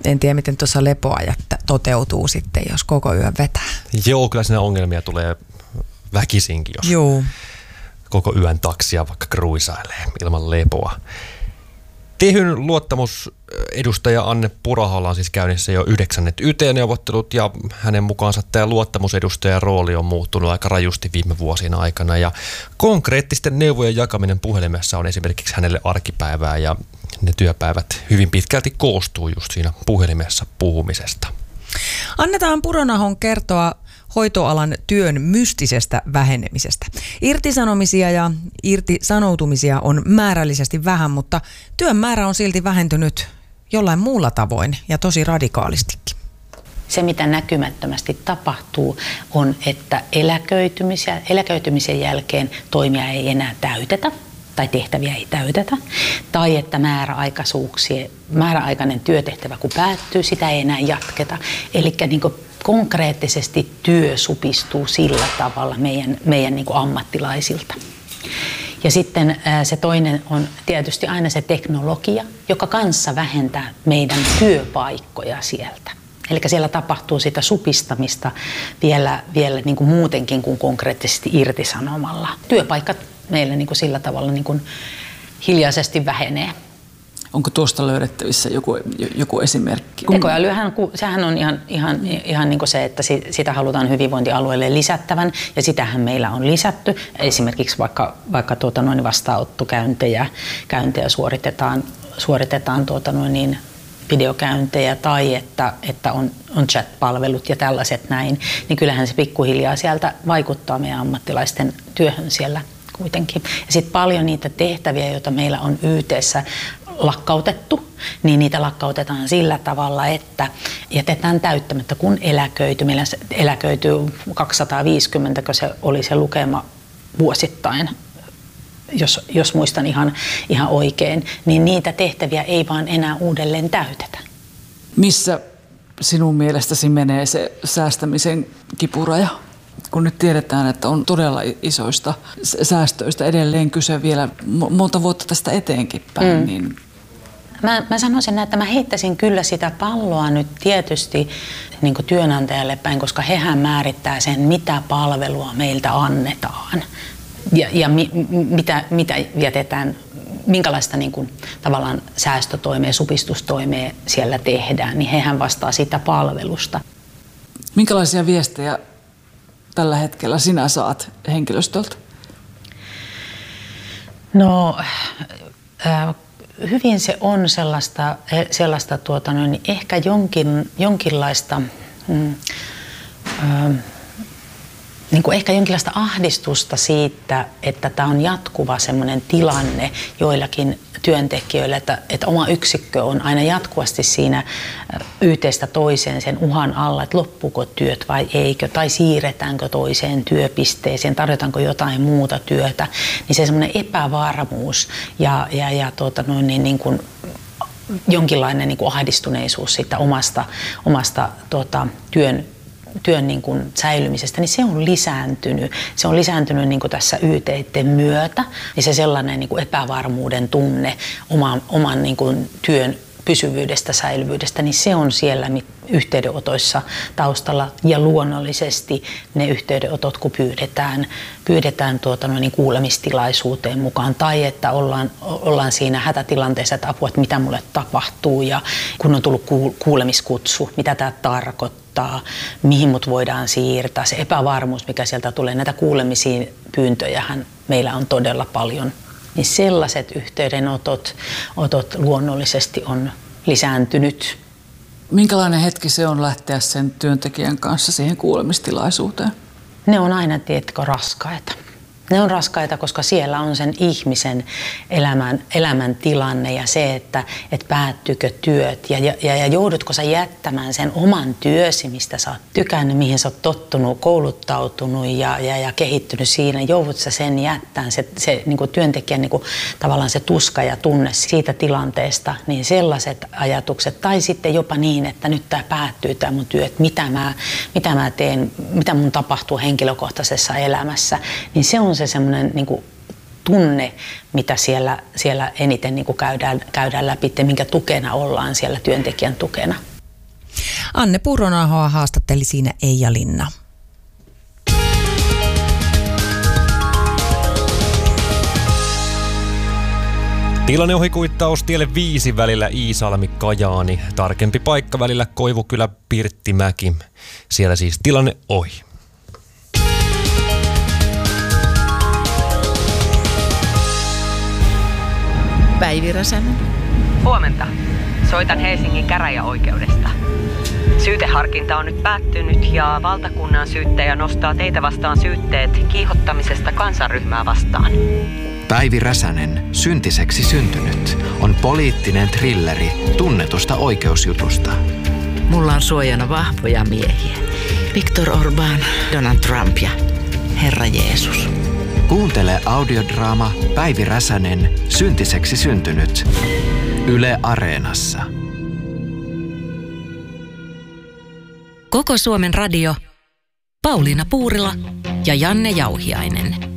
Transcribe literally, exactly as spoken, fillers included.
En tiedä, miten tuossa lepoajat toteutuu sitten, jos koko yön vetää. Joo, kyllä siinä ongelmia tulee väkisinkin, jos Joo. koko yön taksia vaikka kruisailee ilman lepoa. Tehyn luottamusedustaja Anne Puraholla on siis käynnissä jo yhdeksännet Y T-neuvottelut ja hänen mukaansa tämä luottamusedustajan rooli on muuttunut aika rajusti viime vuosien aikana ja konkreettisten neuvojen jakaminen puhelimessa on esimerkiksi hänelle arkipäivää ja ne työpäivät hyvin pitkälti koostuu just siinä puhelimessa puhumisesta. Annetaan Puronahon kertoa hoitoalan työn mystisestä vähenemisestä. Irtisanomisia ja irtisanoutumisia on määrällisesti vähän, mutta työn määrä on silti vähentynyt jollain muulla tavoin ja tosi radikaalistikin. Se, mitä näkymättömästi tapahtuu, on, että eläköitymisen, eläköitymisen jälkeen toimia ei enää täytetä tai tehtäviä ei täytetä, tai että määräaikaisuuksien, määräaikainen työtehtävä kun päättyy, sitä ei enää jatketa. Eli niin kuin konkreettisesti työ supistuu sillä tavalla meidän, meidän niin kuin ammattilaisilta. Ja sitten se toinen on tietysti aina se teknologia, joka kanssa vähentää meidän työpaikkoja sieltä. Eli siellä tapahtuu sitä supistamista vielä, vielä niin kuin muutenkin kuin konkreettisesti irtisanomalla. Työpaikat meillä niin kuin sillä tavalla niin kuin hiljaisesti vähenee. Onko tuosta löydettävissä joku, joku esimerkki? Tekoälyhän, sehän on ihan, ihan, ihan niin kuin se, että sitä halutaan hyvinvointialueelle lisättävän ja sitähän meillä on lisätty. Esimerkiksi vaikka, vaikka tuota noin vastaanottokäyntejä käyntejä suoritetaan, suoritetaan tuota noin niin videokäyntejä tai että, että on, on chat-palvelut ja tällaiset näin, niin kyllähän se pikkuhiljaa sieltä vaikuttaa meidän ammattilaisten työhön siellä kuitenkin. Ja sitten paljon niitä tehtäviä, joita meillä on Y T:ssä lakkautettu, niin niitä lakkautetaan sillä tavalla, että jätetään täyttämättä, kun eläköityy. Meillä eläköityy kaksisataaviisikymmentä, kun se oli se lukema vuosittain, jos, jos muistan ihan, ihan oikein, niin niitä tehtäviä ei vaan enää uudelleen täytetä. Missä sinun mielestäsi menee se säästämisen kipuraja? Kun nyt tiedetään, että on todella isoista säästöistä edelleen kyse vielä monta vuotta tästä eteenkin päin, mm. niin... Mä, mä sanoisin, että mä heittäisin kyllä sitä palloa nyt tietysti niin kuin työnantajalle päin, koska hehän määrittää sen, mitä palvelua meiltä annetaan ja, ja mi, mitä, mitä jätetään, minkälaista niin kuin, tavallaan säästötoimea, supistustoimea siellä tehdään, niin hehän vastaa sitä palvelusta. Minkälaisia viestejä tällä hetkellä sinä saat henkilöstöltä? No, äh, hyvin se on sellaista, sellaista tuota, niin ehkä jonkin, jonkinlaista, mm, äh, niin kuin ehkä jonkinlaista ahdistusta siitä, että tämä on jatkuva semmoinen tilanne joillakin työntekijöillä, että, että oma yksikkö on aina jatkuvasti siinä Y T:stä toiseen sen uhan alla, että loppuuko työt vai eikö, tai siirretäänkö toiseen työpisteeseen, tarjotaanko jotain muuta työtä, niin se semmoinen epävarmuus ja, ja, ja tuota, noin, niin, niin kuin jonkinlainen niin kuin ahdistuneisuus siitä omasta, omasta tuota, työn työn niin kuin säilymisestä, niin se on lisääntynyt. Se on lisääntynyt niin kuin tässä Y T:iden myötä, ja se sellainen niin kuin epävarmuuden tunne oman, oman niin kuin työn pysyvyydestä, säilyvyydestä, niin se on siellä yhteydenotoissa taustalla. Ja luonnollisesti ne yhteydenotot, kun pyydetään, pyydetään tuota noin kuulemistilaisuuteen mukaan, tai että ollaan, ollaan siinä hätätilanteessa, että apua, että mitä mulle tapahtuu, ja kun on tullut kuulemiskutsu, mitä tämä tarkoittaa, mihin mut voidaan siirtää, se epävarmuus, mikä sieltä tulee, näitä kuulemisiin pyyntöjähän meillä on todella paljon. Niin sellaiset yhteydenotot otot luonnollisesti on lisääntynyt. Minkälainen hetki se on lähteä sen työntekijän kanssa siihen kuulemistilaisuuteen? Ne on aina, tiedätkö, raskaita. Ne on raskaita, koska siellä on sen ihmisen elämän, elämän tilanne ja se, että et päättyykö työt ja, ja, ja joudutko sä jättämään sen oman työsi, mistä sä oot tykännyt, mihin sä oot tottunut, kouluttautunut ja, ja, ja kehittynyt siinä. Joudut sä sen jättämään, se, se niin kuin työntekijän niin kuin, tavallaan se tuska ja tunne siitä tilanteesta, niin sellaiset ajatukset. Tai sitten jopa niin, että nyt tää päättyy tää mun työ, että mitä mä, mitä mä teen, mitä mun tapahtuu henkilökohtaisessa elämässä, niin se on se semmoinen niin kuin tunne, mitä siellä, siellä eniten niin kuin käydään, käydään läpi, minkä tukena ollaan siellä työntekijän tukena. Anne Puronahoa haastatteli siinä Eija Linna. Tilanne ohikuittaus tielle viisi välillä Iisalmi-Kajaani. Tarkempi paikka välillä Koivukylä-Pirttimäki. Siellä siis tilanne ohi. Päivi Räsänen. Huomenta. Soitan Helsingin käräjäoikeudesta. Syyteharkinta on nyt päättynyt ja valtakunnan syyttäjä nostaa teitä vastaan syytteet kiihottamisesta kansanryhmää vastaan. Päivi Räsänen, syntiseksi syntynyt, on poliittinen thrilleri tunnetusta oikeusjutusta. Mulla on suojana vahvoja miehiä. Viktor Orbán, Donald Trump ja Herra Jeesus. Kuuntele audiodraama Päivi Räsänen, syntiseksi syntynyt. Yle Areenassa. Koko Suomen radio, Pauliina Puurila ja Janne Jauhiainen.